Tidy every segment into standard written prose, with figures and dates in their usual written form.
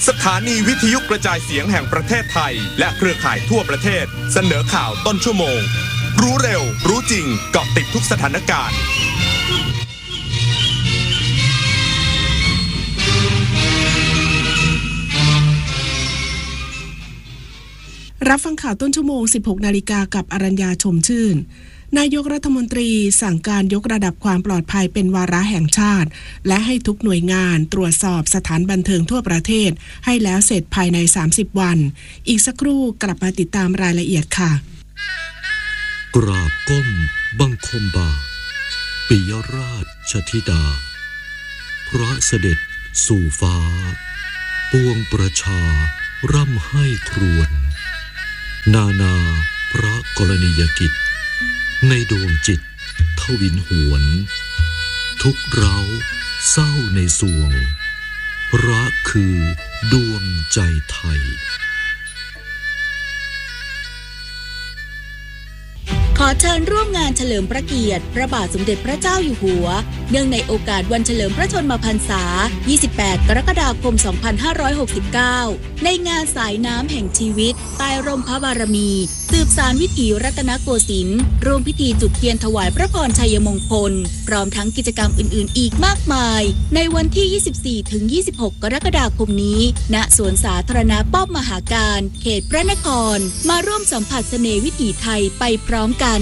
สถานีวิทยุกระจายเสียงแห่งประเทศไทยและเครือข่ายทั่วประเทศเสนอข่าวต้นชั่วโมงรู้เร็วรู้จริงเกาะติดทุกสถานการณ์รับฟังข่าวต้นชั่วโมง 16 นาฬิกากับอรัญญาชมชื่นนายกรัฐมนตรีสั่งการยกระดับความปลอดภัยเป็นวาระแห่งชาติและให้ทุกหน่วยงานตรวจสอบสถานบันเทิงทั่วประเทศให้แล้วเสร็จภายใน30วันอีกสักครู่กลับมาติดตามรายละเอียดค่ะกราบก้มบังคมบาทปิยราชธิดาพระเสด็จสู่ฟ้าปวงประชาร่ำให้ครวญนานาพระกรณียกิจในดวงจิตทวินหวนทุกเราเศร้าในสวงรักคือดวงใจไทยขอเชิญร่วมงานเฉลิมพระเกียรติพระบาทสมเด็จพระเจ้าอยู่หัวเนื่องในโอกาสวันเฉลิมพระชนมพรรษา 28 กรกฎาคม 2569 ในงานสายน้ำแห่งชีวิตใต้ร่มพระบารมีสืบสานวิถีรัตนโกสินทร์ร่วมพิธีจุดเทียนถวายพระพรชัยมงคลพร้อมทั้งกิจกรรมอื่นๆอีกมากมายในวันที่ 24-26 กรกฎาคมนี้ณสวนสาธารณะป้อมมหาการเขตพระนครมาร่วมสัมผัสเสน่ห์วิถีไทยไปพร้อมกัน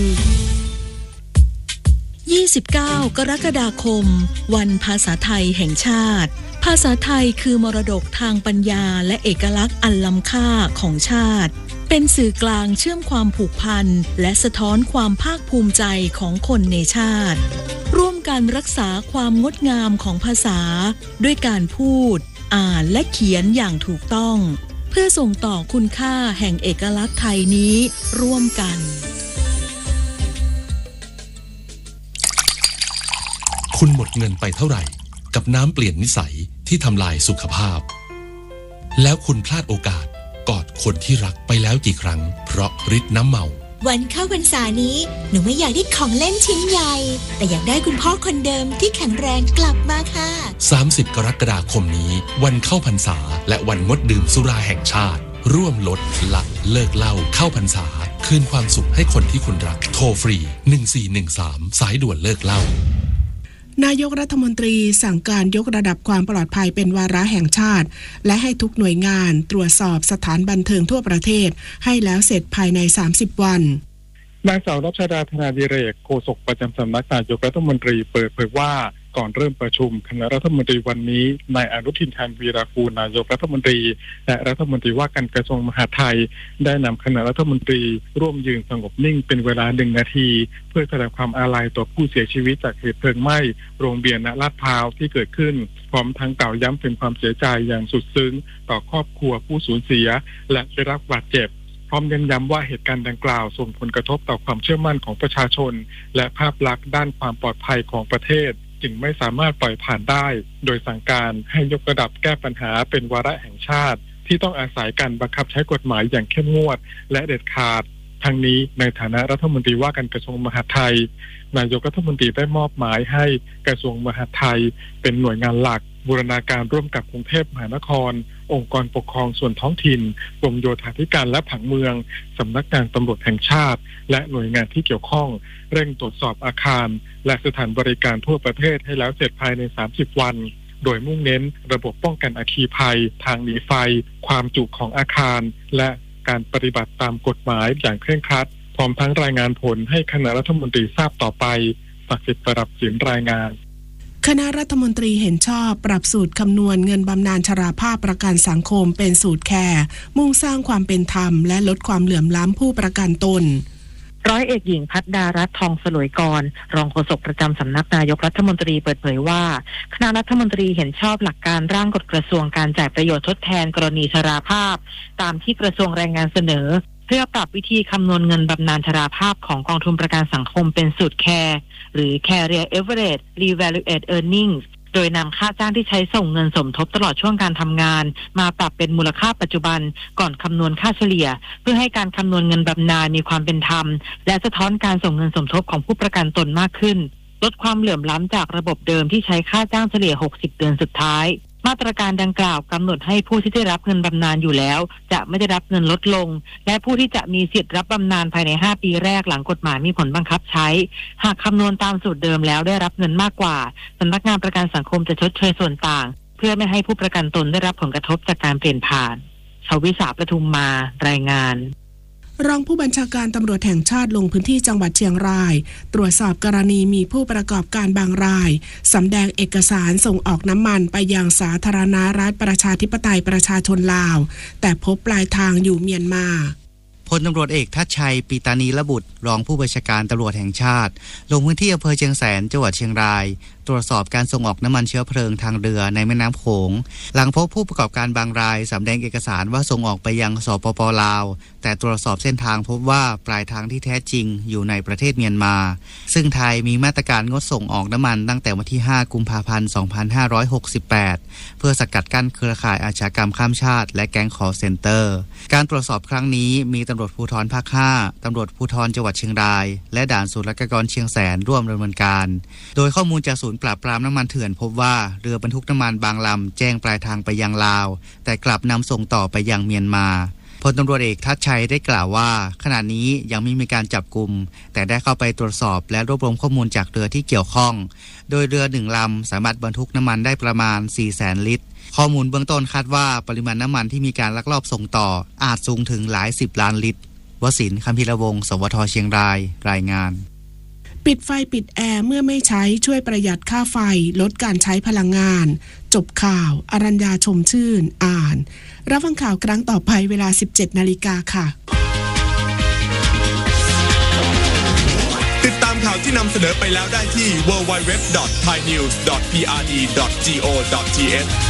29 กรกฎาคมวันภาษาไทยแห่งชาติภาษาไทยคือมรดกทางปัญญาและเอกลักษณ์อันล้ำค่าของชาติเป็นสื่อกลางเชื่อมความผูกพันและสะท้อนความภาคภูมิใจของคนในชาติร่วมกันรักษาความงดงามของภาษาด้วยการพูดอ่านและเขียนอย่างถูกต้องเพื่อส่งต่อคุณค่าแห่งเอกลักษณ์ไทยนี้ร่วมกันคุณหมดเงินไปเท่าไหร่กับน้ำเปลี่ยนนิสัยที่ทำลายสุขภาพแล้วคุณพลาดโอกาสกอดคนที่รักไปแล้วกี่ครั้งเพราะฤทธิ์น้ำเมาวันเข้าพรรษานี้หนูไม่อยากได้ของเล่นชิ้นใหญ่แต่อยากได้คุณพ่อคนเดิมที่แข็งแรงกลับมาค่ะ 30 กรกฎาคมนี้วันเข้าพรรษาและวันงดดื่มสุราแห่งชาติร่วมลดละเลิกเหล้าเข้าพรรษาคืนความสุขให้คนที่คุณรักโทรฟรี1413สายด่วนเลิกเหล้านายกรัฐมนตรีสั่งการยกระดับความปลอดภัยเป็นวาระแห่งชาติและให้ทุกหน่วยงานตรวจสอบสถานบันเทิงทั่วประเทศให้แล้วเสร็จภายใน30วันนางสาวรัชดาธนาดิเรกโฆษกประจำสำนักนายกรัฐมนตรีเปิดเผยว่าก่อนเริ่มประชุมคณะรัฐมนตรีวันนี้นายอนุทิน ชาญวีรกูลนายกรัฐมนตรีและรัฐมนตรีว่าการกระทรวงมหาดไทยได้นำคณะรัฐมนตรีร่วมยืนสงบนิ่งเป็นเวลา1 นาทีเพื่อแสดงความอาลัยต่อผู้เสียชีวิตจากเหตุเพลิงไหม้โรงเบียร์ณลาดพร้าวที่เกิดขึ้นพร้อมทั้งกล่าวย้ำถึงความเสียใจอย่างสุดซึ้งต่อครอบครัวผู้สูญเสียและได้รับบาดเจ็บพร้อมเน้นย้ำว่าเหตุการณ์ดังกล่าวส่งผลกระทบต่อความเชื่อมั่นของประชาชนและภาพลักษณ์ด้านความปลอดภัยของประเทศจึงไม่สามารถปล่อยผ่านได้โดยสั่งการให้ยกระดับแก้ปัญหาเป็นวาระแห่งชาติที่ต้องอาศัยการบังคับใช้กฎหมายอย่างเข้มงวดและเด็ดขาดทั้งนี้ในฐานะรัฐมนตรีว่าการกระทรวงมหาดไทยนายกรัฐมนตรีได้มอบหมายให้กระทรวงมหาดไทยเป็นหน่วยงานหลักบูรณาการร่วมกับกรุงเทพมหานครองค์กรปกครองส่วนท้องถิ่นกรมโยธาธิการและผังเมืองสำนักงานตำรวจแห่งชาติและหน่วยงานที่เกี่ยวข้องเร่งตรวจสอบอาคารและสถานบริการทั่วประเทศให้แล้วเสร็จภายใน30วันโดยมุ่งเน้นระบบป้องกันอัคคีภัยทางหนีไฟความจุของอาคารและการปฏิบัติตามกฎหมายอย่างเคร่งครัดพร้อมทั้งรายงานผลให้คณะรัฐมนตรีทราบต่อไปศักดิ์สิทธิ์ประดับศิลป์รายงานคณะรัฐมนตรีเห็นชอบปรับสูตรคำนวณเงินบำนาญชราภาพประกันสังคมเป็นสูตรแคร์มุ่งสร้างความเป็นธรรมและลดความเหลื่อมล้ำผู้ประกันตนร้อยเอกหญิงภัทรดารัตน์ทองสลวยกรรองโฆษกประจำสำนักนายกรัฐมนตรีเปิดเผยว่าคณะรัฐมนตรีเห็นชอบหลักการร่างกฎกระทรวงการจ่ายประโยชน์ทดแทนกรณีชราภาพตามที่กระทรวงแรงงานเสนอเพื่อปรับวิธีคำนวณเงินบำนาญชราภาพของกองทุนประกันสังคมเป็นสูตรแคร์หรือ Career Average Revalued Earnings โดยนำค่าจ้างที่ใช้ส่งเงินสมทบตลอดช่วงการทำงานมาปรับเป็นมูลค่าปัจจุบันก่อนคำนวณค่าเฉลี่ยเพื่อให้การคำนวณเงินบำนาญมีความเป็นธรรมและสะท้อนการส่งเงินสมทบของผู้ประกันตนมากขึ้นลดความเหลื่อมล้ำจากระบบเดิมที่ใช้ค่าจ้างเฉลี่ย60เดือนสุดท้ายมาตรการดังกล่าวกำหนดให้ผู้ที่ได้รับเงินบำนาญอยู่แล้วจะไม่ได้รับเงินลดลงและผู้ที่จะมีสิทธิ์รับบำนาญภายใน5ปีแรกหลังกฎหมายมีผลบังคับใช้หากคำนวณตามสูตรเดิมแล้วได้รับเงินมากกว่าสำนักงานประกันสังคมจะชดเชยส่วนต่างเพื่อไม่ให้ผู้ประกันตนได้รับผลกระทบจากการเปลี่ยนผ่านชวิสาประทุมมารายงานรองผู้บัญชาการตำรวจแห่งชาติลงพื้นที่จังหวัดเชียงรายตรวจสอบกรณีมีผู้ประกอบการบางรายสำแดงเอกสารส่งออกน้ำมันไปยังสาธารณรัฐประชาธิปไตยประชาชนลาวแต่พบปลายทางอยู่เมียนมาพลตำรวจเอกทัชชัยปีตานีระบุตรรองผู้บัญชาการตำรวจแห่งชาติลงพื้นที่อำเภอเชียงแสนจังหวัดเชียงรายตรวจสอบการส่งออกน้ำมันเชื้อเพลิงทางเรือในแม่น้ำโขงหลังพบผู้ประกอบการบางรายสำแดงเอกสารว่าส่งออกไปยังสปป.ลาวแต่ตรวจสอบเส้นทางพบว่าปลายทางที่แท้จริงอยู่ในประเทศเมียนมาซึ่งไทยมีมาตรการงดส่งออกน้ำมันตั้งแต่วันที่5กุมภาพันธ์2568เพื่อสกัดกั้นเครือข่ายอาชญากรรมข้ามชาติและแก๊งคอลเซ็นเตอร์การตรวจสอบครั้งนี้มีตำรวจภูธรภาค5ตำรวจภูธรจังหวัดเชียงรายและด่านศุลกากรเชียงแสนร่วมดำเนินการโดยข้อมูลจากศูนย์ปราบปรามน้ำมันเถื่อนพบว่าเรือบรรทุกน้ำมันบางลำแจ้งปลายทางไปยังลาวแต่กลับนำส่งต่อไปยังเมียนมาพลตำรวจเอกทัชชัยได้กล่าวว่าขณะนี้ยังไม่มีการจับกุมแต่ได้เข้าไปตรวจสอบและรวบรวมข้อมูลจากเรือที่เกี่ยวข้องโดยเรือ1ลำสามารถบรรทุกน้ำมันได้ประมาณ 400,000 ลิตรข้อมูลเบื้องต้นคาดว่าปริมาณน้ำมันที่มีการลักลอบส่งต่ออาจสูงถึงหลาย10ล้านลิตรวศินทร์ คัมภีรวงศ์ สวทเชียงรายรายงานปิดไฟปิดแอร์เมื่อไม่ใช้ช่วยประหยัดค่าไฟลดการใช้พลังงานจบข่าวอรัญญาชมชื่นอ่านรับฟังข่าวครั้งต่อไปเวลา 17 นาฬิกาค่ะติดตามข่าวที่นำเสนอไปแล้วได้ที่ www.thainews.prd.go.th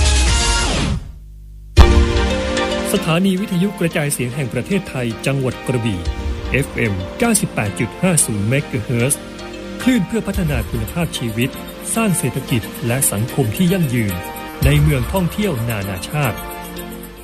สถานีวิทยุกระจายเสียงแห่งประเทศไทยจังหวัดกระบี่ FM 98.50 เมกะเฮิรตซ์คลื่นเพื่อพัฒนาคุณภาพชีวิตสร้างเศรษฐกิจและสังคมที่ยั่งยืนในเมืองท่องเที่ยวนานาชาติ